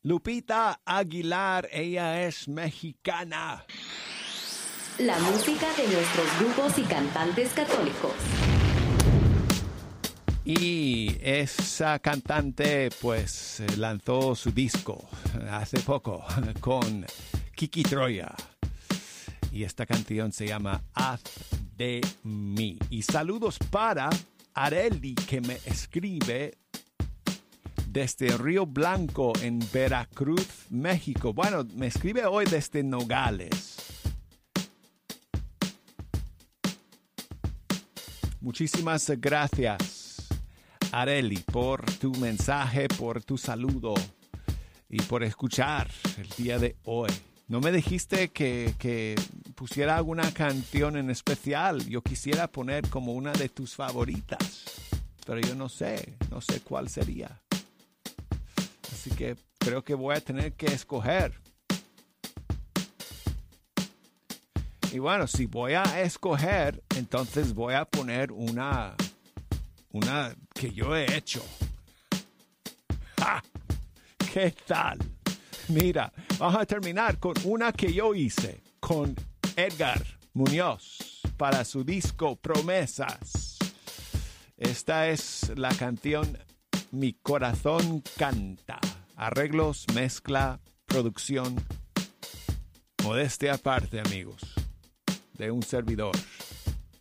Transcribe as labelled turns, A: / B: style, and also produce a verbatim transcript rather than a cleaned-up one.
A: Lupita Aguilar, ella es mexicana.
B: La música de nuestros grupos y cantantes católicos.
A: Y esa cantante pues lanzó su disco hace poco con Kiki Troya. Y esta canción se llama Haz de mí. Y saludos para Areli, que me escribe desde Río Blanco en Veracruz, México. Bueno, me escribe hoy desde Nogales. Muchísimas gracias, Areli, por tu mensaje, por tu saludo y por escuchar el día de hoy. No me dijiste que, que pusiera alguna canción en especial. Yo quisiera poner como una de tus favoritas, pero yo no sé, no sé cuál sería. Así que creo que voy a tener que escoger. Y bueno, si voy a escoger, entonces voy a poner una, una que yo he hecho. ¡Ja! ¿Qué tal? Mira, vamos a terminar con una que yo hice con Edgar Muñoz para su disco Promesas. Esta es la canción Mi Corazón Canta. Arreglos, mezcla, producción. Modestia aparte, amigos, de un servidor.